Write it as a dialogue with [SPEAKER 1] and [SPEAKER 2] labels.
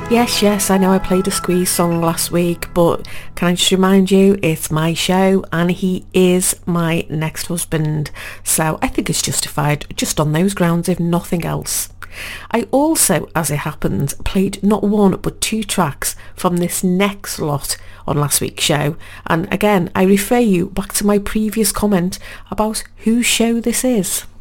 [SPEAKER 1] Yes, I know I played a Squeeze song last week, but can I just remind you, it's my show and he is my next husband. So I think it's justified just on those grounds, if nothing else. I also, as it happened, played not one but two tracks from this next lot on last week's show. And again, I refer you back to my previous comment about whose show this is.